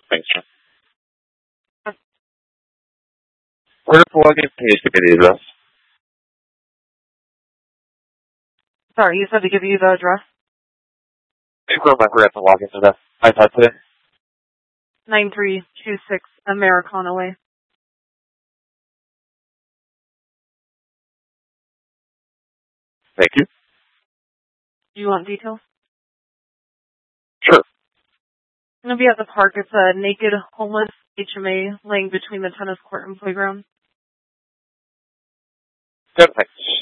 Thanks, sir. Where to log in? Can you give me the address? Sorry, you said to give you the address? Where am I forgot to log into the iPad today? 9326 Americana Way. Thank you. Do you want details? Sure. I'm going to be at the park. It's a naked, homeless HMA laying between the tennis court and playground. Good, thanks.